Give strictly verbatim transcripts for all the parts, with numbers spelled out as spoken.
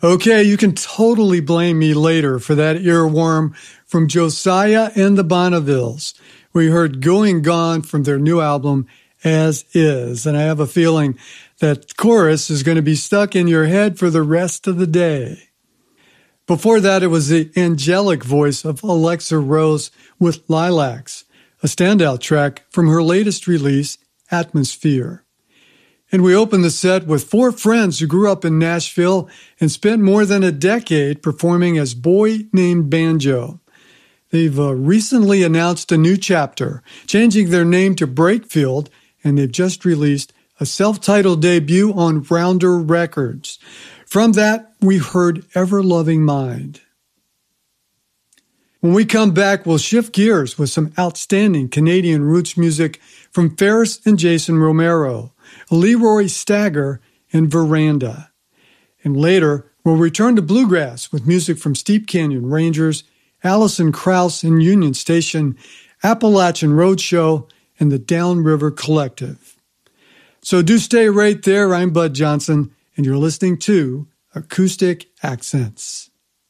Okay, you can totally blame me later for that earworm from Josiah and the Bonnevilles. We heard Going Gone from their new album, As Is, and I have a feeling that chorus is going to be stuck in your head for the rest of the day. Before that, it was the angelic voice of Alexa Rose with Lilacs, a standout track from her latest release, Atmosphere. And we opened the set with four friends who grew up in Nashville and spent more than a decade performing as Boy Named Banjo. They've uh, recently announced a new chapter, changing their name to Breakfield, and they've just released a self-titled debut on Rounder Records. From that, we heard Ever Loving Mind. When we come back, we'll shift gears with some outstanding Canadian roots music from Ferris and Jason Romero, Leroy Stagger, and Veranda. And later, we'll return to bluegrass with music from Steep Canyon Rangers, Alison Krauss and Union Station, Appalachian Roadshow, and the Downriver Collective. So do stay right there. I'm Bud Johnson, and you're listening to Acoustic Accents.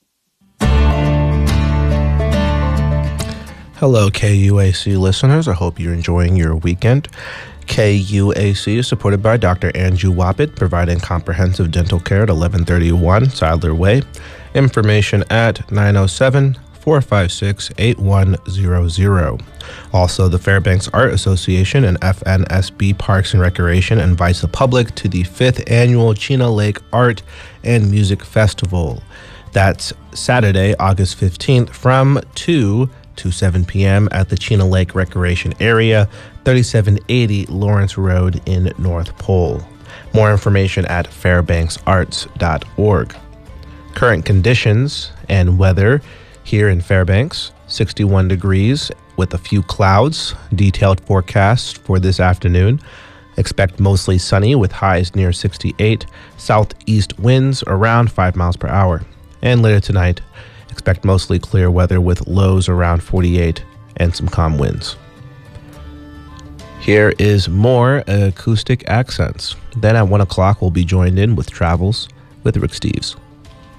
Hello, K U A C listeners. I hope you're enjoying your weekend. K U A C is supported by Doctor Andrew Wappett, providing comprehensive dental care at eleven thirty-one Sadler Way. Information at nine oh seven, four five six, eight one zero zero. Also, the Fairbanks Art Association and F N S B Parks and Recreation invites the public to the fifth annual Chena Lake Art and Music Festival. That's Saturday, August fifteenth from two to seven p.m. at the Chena Lake Recreation Area, thirty-seven eighty Lawrence Road in North Pole. More information at fairbanks arts dot org. Current conditions and weather here in Fairbanks, sixty-one degrees with a few clouds. Detailed forecast for this afternoon. Expect mostly sunny with highs near sixty-eight, southeast winds around five miles per hour. And later tonight, expect mostly clear weather with lows around forty-eight and some calm winds. Here is more Acoustic Accents. Then at one o'clock, we'll be joined in with Travels with Rick Steves.